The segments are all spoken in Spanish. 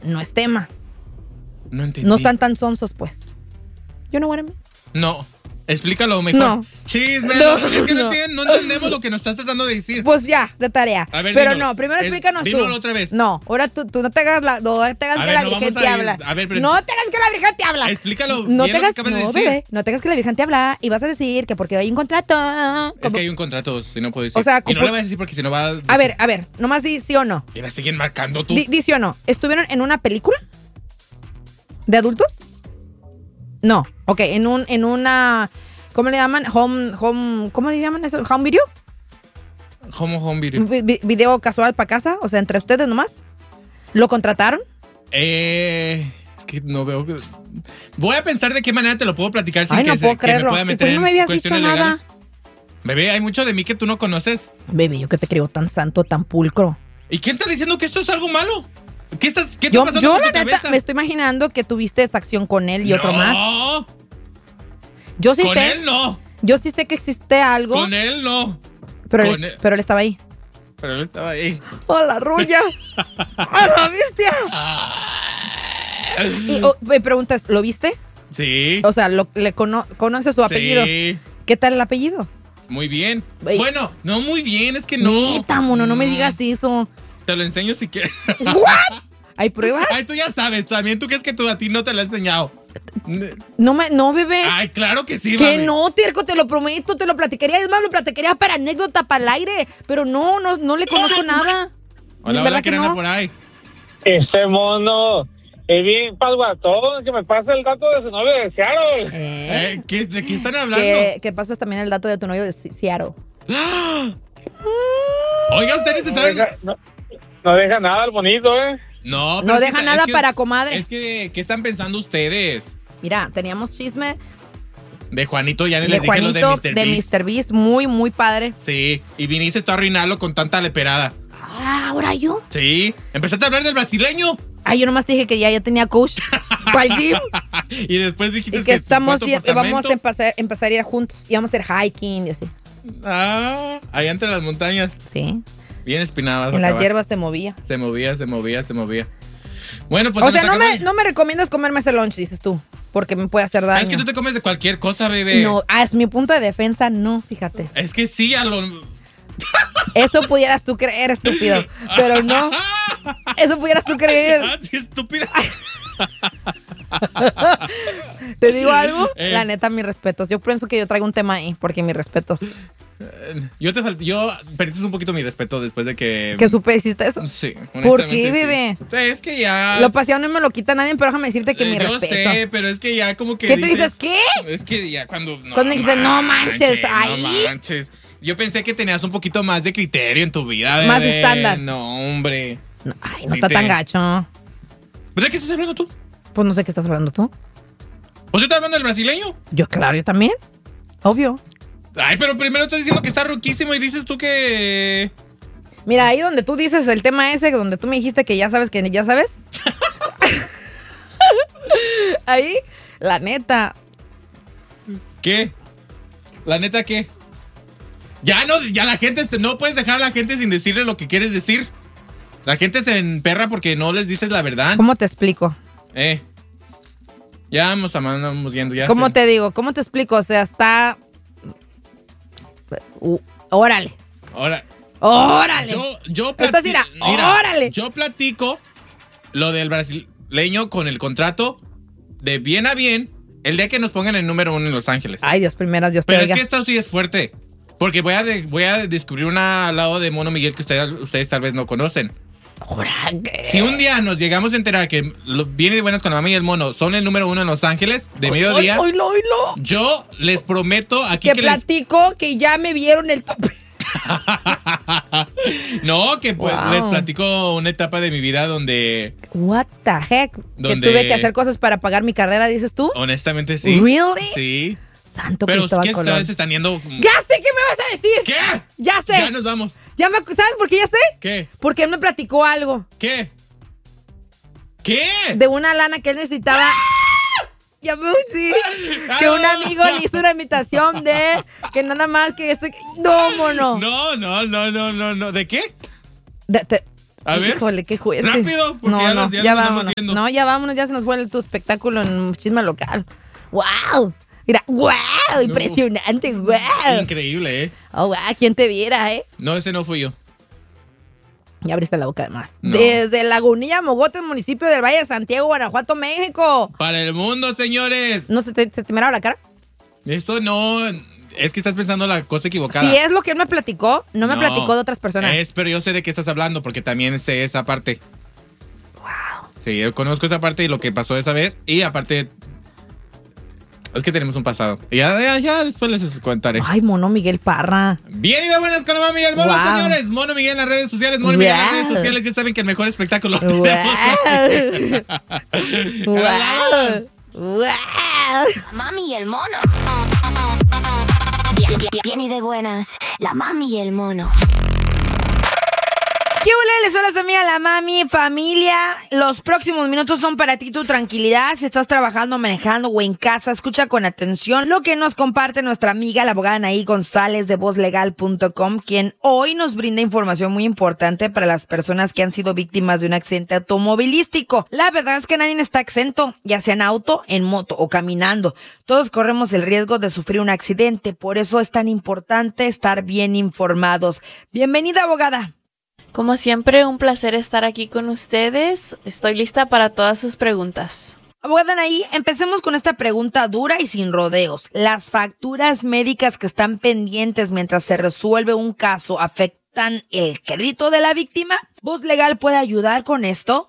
no es tema. No entendí. No están tan sonsos, pues. You know what I mean? No. Explícalo mejor. No. Chisme. No, es que no. no entendemos lo que nos estás tratando de decir. Pues ya, de tarea. A ver, pero dímelo. no, primero explícanos tú. Dímelo otra vez. No, ahora tú no te hagas la. No te hagas A que ver, la no Virgen vamos te a ir. habla. A ver, pero- no te hagas que la Virgen te habla. Explícalo No bien te lo hagas, que acabas de no, decir. bebé, no te hagas que la Virgen te habla y vas a decir que porque hay un contrato. Es que hay un contrato, si no puedo decir. O sea, y no le voy a decir porque si no va A ver, nomás di sí o no. Y la siguen marcando tú. Di sí o no. ¿Estuvieron en una película? ¿De adultos? No. Ok, en una. ¿Cómo le llaman? ¿Cómo le llaman eso? ¿Home video? Home video. ¿Video casual para casa? O sea, entre ustedes nomás. ¿Lo contrataron? Es que no veo que... Voy a pensar de qué manera te lo puedo platicar sin Ay, no que, puedo que me creerlo. pueda ¿Y meter por qué no me en habías cuestiones dicho nada? legales. Bebé, hay mucho de mí que tú no conoces. Bebé, yo que te creo tan santo, tan pulcro. ¿Y quién está diciendo que esto es algo malo? ¿Qué está Yo pasando por la tu neta, cabeza? me estoy imaginando que tuviste esa acción con él y otro más. No, Yo sí con sé. él no. Yo sí sé que existe algo. Con él no. pero, con él. pero él estaba ahí. Pero él estaba ahí. ¡Oh, la rulla! ¡Oh, la bestia! Y me preguntas, ¿lo viste? Sí. O sea, ¿conoce su apellido? Sí. ¿Qué tal el apellido? Muy bien. Ey. Bueno, no muy bien, es que no. Neta, mono, no me digas eso. Te lo enseño si quieres. ¿What? ¿Hay pruebas? Ay, tú ya sabes, también tú crees que a ti no te lo he enseñado. No, bebé. Ay, claro que sí, Que mami. no, Terco, te lo prometo, te lo platicaría. Es más, lo platicaría para anécdota, para el aire. Pero no le conozco nada. Hola, ¿Verdad hola, que ¿quién anda no? por ahí? Ese mono es bien pasguatón, que me pasa el dato de su novio de Seattle. ¿De qué están hablando? Que pasas también el dato de tu novio de Seattle. Oiga, ustedes se No saben. deja, no deja nada el bonito, No, pero No es que deja está- nada es que- para comadre. Es que, ¿qué están pensando ustedes? Mira, teníamos chisme De Juanito, ya de les dije lo de Juanito, Mr. de Beast. Mr. Beast. Muy, muy padre. Sí, y viniste tú a arruinarlo con tanta leperada. Ah, ¿ahora yo? Sí, empezaste a hablar del brasileño. Ah, yo nomás te dije que ya tenía coach para el gym. Y después dijiste Y que estamos vamos a empezar a ir juntos. Y vamos a hacer hiking y así. Ah, allá entre las montañas. Sí. Bien espinadas. En las acabas. hierbas se movía. Se movía. Bueno, pues O se sea, nos acabó. no me recomiendas comerme ese lunch, dices tú. Porque me puede hacer daño. Es que tú te comes de cualquier cosa, bebé. No, es mi punto de defensa, no, fíjate. Es que sí, a lo... Eso pudieras tú creer, estúpido. Pero no. Eso pudieras tú creer. Ah, sí, estúpida. ¿Te digo algo? Eh. La neta, mis respetos. Yo pienso que yo traigo un tema ahí, porque mis respetos. Yo perdiste un poquito mi respeto después de que... ¿Que supe hiciste eso? Sí, ¿Por honestamente, qué, sí. bebé? Es que ya... Lo paseado no me lo quita nadie, pero déjame decirte que mi yo respeto. sé, pero es que ya como que ¿Qué tú dices? ¿Qué? Es que ya cuando... Cuando dijiste, no manches, ahí. No manches. Yo pensé que tenías un poquito más de criterio en tu vida, bebé. Más estándar. No, hombre. No, ay, no Sí está tan gacho. ¿Pues de qué estás hablando tú? Pues no sé qué estás hablando tú. ¿Pues yo estás hablando del brasileño? Yo, claro, yo también. Obvio. Ay, pero primero estás diciendo que está ruquísimo y dices tú que... Mira, ahí donde tú dices el tema ese, donde tú me dijiste que ya sabes, ahí, la neta. ¿Qué? ¿La neta qué? Ya la gente, no puedes dejar a la gente sin decirle lo que quieres decir. La gente se emperra porque no les dices la verdad. ¿Cómo te explico? Ya vamos viendo, ya ¿Cómo sé. te digo? ¿Cómo te explico? O sea, está... órale. Ahora, ¡Órale! yo Entonces, mira, órale. Yo platico lo del brasileño con el contrato de bien a bien el día que nos pongan el número 1 en Los Ángeles. Ay, Dios primero, Dios te Pero es oiga. que esto sí es fuerte. Porque voy a descubrir un lado de Mono Miguel que ustedes tal vez no conocen. ¡Órale! Si un día nos llegamos a enterar que Viene de Buenas con la Mami y el Mono son el número 1 en Los Ángeles de mediodía, Oílo. yo les prometo aquí Que que les... platico que ya me vieron el tope. No, que pues Wow. les platico una etapa de mi vida donde What the heck? Que ¿Dónde? tuve que hacer cosas para pagar mi carrera, dices tú. honestamente sí. Really? Sí. Santo Pero es Cristóbal que esta Colón. vez se están yendo... ¡Ya sé qué me vas a decir! ¿Qué? ¡Ya sé! Ya nos vamos. ¿Sabes por qué ya sé? ¿Qué? Porque él me platicó algo ¿Qué? ¿Qué? de una lana que él necesitaba. Ya me sí. Que un amigo le hizo una invitación de que nada más que esto. No, mono. No. ¿De qué? A ver. Híjole, qué fuerte. Rápido, porque ya nos estamos vámonos. yendo. No, ya vámonos, ya se nos fue tu espectáculo en Chisme Local. ¡Wow! Mira, ¡wow! Impresionante, ¡wow! Increíble, ¿eh? Oh, wow, ¿quién te viera, No, ese no fui yo. Ya abriste la boca además. No. Desde Lagunilla, Mogotes, municipio del Valle de Santiago, Guanajuato, México. Para el mundo, señores. ¿No se te miraba la cara? Esto no... Es que estás pensando la cosa equivocada. Si es lo que él me platicó, no me platicó de otras personas. Pero yo sé de qué estás hablando porque también sé esa parte. Wow. Sí, yo conozco esa parte y lo que pasó esa vez. Y aparte, es que tenemos un pasado. Y ya después les contaré. Ay, Mono Miguel Parra. Bien y de buenas con la Mami Miguel Mono, Wow. señores. Mono Miguel en las redes sociales. Mono Miguel en las redes sociales. Ya saben que el mejor espectáculo lo tenemos. Wow. Nos vamos. Wow. La mami y el mono. Bien y de buenas, la mami y el mono. ¿Qué hola? Les habla su amiga la mami, familia. Los próximos minutos son para ti, tu tranquilidad. Si estás trabajando, manejando o en casa, escucha con atención lo que nos comparte nuestra amiga, la abogada Anaí González de VozLegal.com, quien hoy nos brinda información muy importante para las personas que han sido víctimas de un accidente automovilístico. La verdad es que nadie está exento, ya sea en auto, en moto o caminando. Todos corremos el riesgo de sufrir un accidente, por eso es tan importante estar bien informados. Bienvenida, abogada. Como siempre, un placer estar aquí con ustedes. Estoy lista para todas sus preguntas. Abogada Anaí, empecemos con esta pregunta dura y sin rodeos. ¿Las facturas médicas que están pendientes mientras se resuelve un caso afectan el crédito de la víctima? ¿Voz Legal puede ayudar con esto?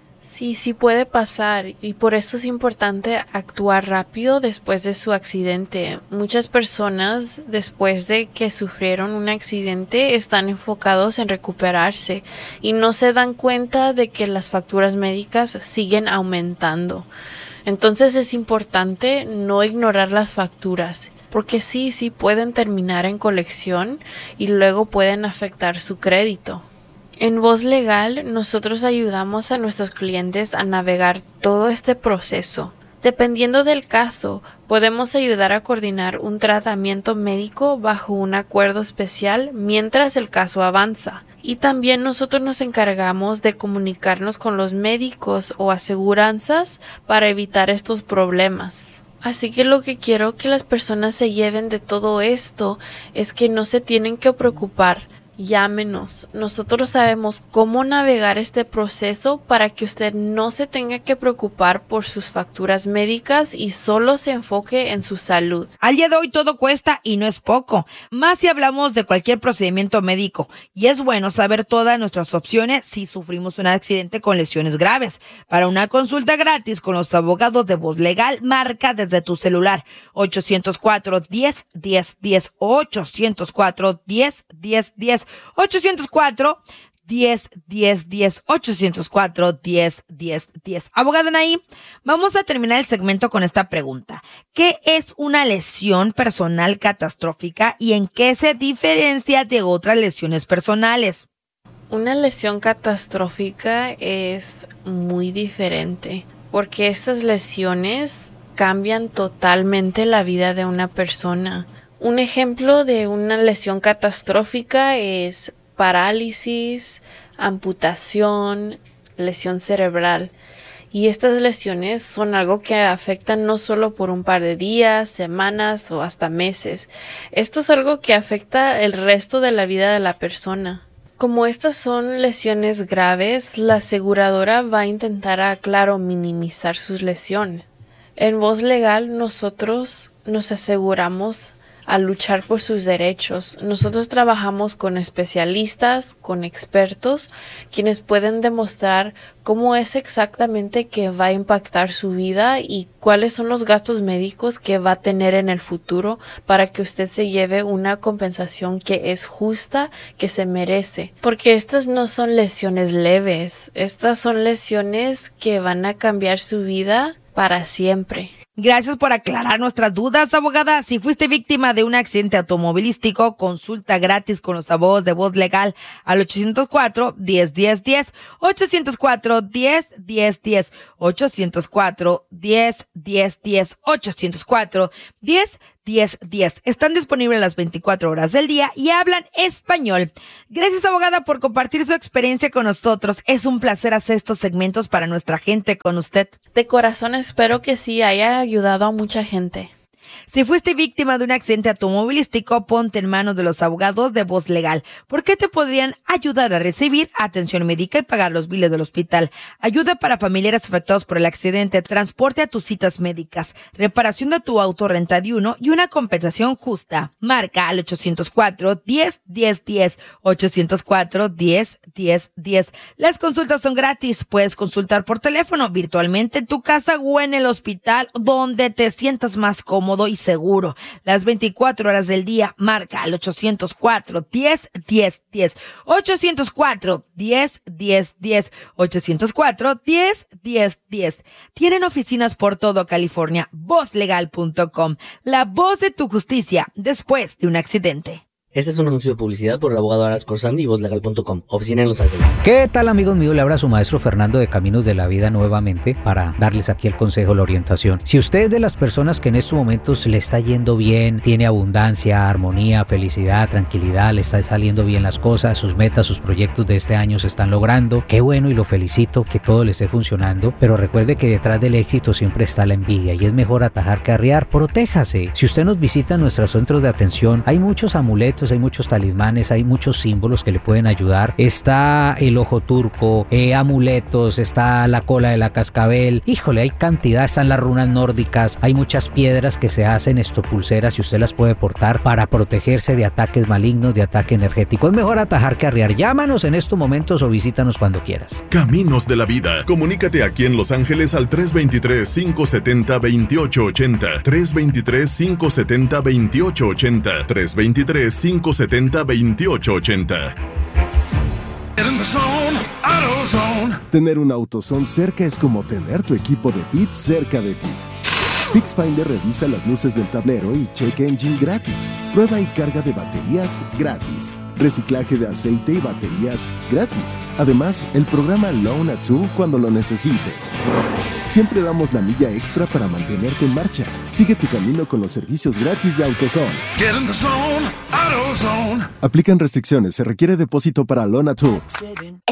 Sí puede pasar y por eso es importante actuar rápido después de su accidente. Muchas personas después de que sufrieron un accidente están enfocados en recuperarse y no se dan cuenta de que las facturas médicas siguen aumentando. Entonces es importante no ignorar las facturas, porque sí pueden terminar en colección y luego pueden afectar su crédito. En Voz Legal, nosotros ayudamos a nuestros clientes a navegar todo este proceso. Dependiendo del caso, podemos ayudar a coordinar un tratamiento médico bajo un acuerdo especial mientras el caso avanza. Y también nosotros nos encargamos de comunicarnos con los médicos o aseguranzas para evitar estos problemas. Así que lo que quiero que las personas se lleven de todo esto es que no se tienen que preocupar. Llámenos. Nosotros sabemos cómo navegar este proceso para que usted no se tenga que preocupar por sus facturas médicas y solo se enfoque en su salud. Al día de hoy todo cuesta y no es poco, más si hablamos de cualquier procedimiento médico. Y es bueno saber todas nuestras opciones si sufrimos un accidente con lesiones graves. Para una consulta gratis con los abogados de Voz Legal, marca desde tu celular 804-10-10-10, 804-10-10-10. 804-10-10-10, 804-10-10-10. Abogada Anaí, vamos a terminar el segmento con esta pregunta. ¿Qué es una lesión personal catastrófica y en qué se diferencia de otras lesiones personales? Una lesión catastrófica es muy diferente porque estas lesiones cambian totalmente la vida de una persona. Un ejemplo de una lesión catastrófica es parálisis, amputación, lesión cerebral. Y estas lesiones son algo que afectan no solo por un par de días, semanas o hasta meses. Esto es algo que afecta el resto de la vida de la persona. Como estas son lesiones graves, la aseguradora va a intentar, claro, minimizar sus lesiones. En Voz Legal nosotros nos aseguramos a luchar por sus derechos. Nosotros trabajamos con especialistas, con expertos, quienes pueden demostrar cómo es exactamente que va a impactar su vida y cuáles son los gastos médicos que va a tener en el futuro para que usted se lleve una compensación que es justa, que se merece. Porque estas no son lesiones leves, estas son lesiones que van a cambiar su vida para siempre. Gracias por aclarar nuestras dudas, abogada. Si fuiste víctima de un accidente automovilístico, consulta gratis con los abogados de Voz Legal al 804-10-10-10, 804-10-10-10, 804-10-10-10, 804-10-10-10. 1010. Están disponibles las 24 horas del día y hablan español. Gracias, abogada, por compartir su experiencia con nosotros. Es un placer hacer estos segmentos para nuestra gente con usted. De corazón espero que sí haya ayudado a mucha gente. Si fuiste víctima de un accidente automovilístico, ponte en manos de los abogados de Voz Legal, porque te podrían ayudar a recibir atención médica y pagar los biles del hospital, ayuda para familiares afectados por el accidente, transporte a tus citas médicas, reparación de tu auto, renta de uno y una compensación justa. Marca al 804-10-10-10, 804-10-10-10. Las consultas son gratis. Puedes consultar por teléfono, virtualmente en tu casa o en el hospital, donde te sientas más cómodo y seguro. Las 24 horas del día. Marca al 804-10-10-10, 804-10-10-10, 804-10-10-10. Tienen oficinas por todo California. Vozlegal.com, la voz de tu justicia después de un accidente. Este es un anuncio de publicidad por el abogado Aras Corzandi y Vozlegal.com, oficina en Los Ángeles. ¿Qué tal, amigos míos? Le habla su maestro Fernando de Caminos de la Vida nuevamente para darles aquí el consejo, la orientación. Si usted es de las personas que en estos momentos le está yendo bien, tiene abundancia, armonía, felicidad, tranquilidad, le está saliendo bien las cosas, sus metas, sus proyectos de este año se están logrando, qué bueno y lo felicito, que todo le esté funcionando, pero recuerde que detrás del éxito siempre está la envidia y es mejor atajar que arriar. Protéjase. Si usted nos visita en nuestros centros de atención, hay muchos amuletos, hay muchos talismanes, hay muchos símbolos que le pueden ayudar. Está el ojo turco, amuletos, está la cola de la cascabel. Híjole, hay cantidad, están las runas nórdicas, hay muchas piedras que se hacen pulseras y usted las puede portar para protegerse de ataques malignos, de ataque energético. Es mejor atajar que arriar. Llámanos en estos momentos o visítanos cuando quieras. Caminos de la Vida. Comunícate aquí en Los Ángeles al 323-570-2880, 323-570-2880, 323-570-2880. Tener un AutoZone cerca es como tener tu equipo de Beats cerca de ti. FixFinder revisa las luces del tablero y check engine gratis. Prueba y carga de baterías gratis. Reciclaje de aceite y baterías gratis. Además, el programa Loan a Tool cuando lo necesites. Siempre damos la milla extra para mantenerte en marcha. Sigue tu camino con los servicios gratis de AutoZone. Get in the zone, AutoZone. Aplican restricciones. Se requiere depósito para Loan a Tool.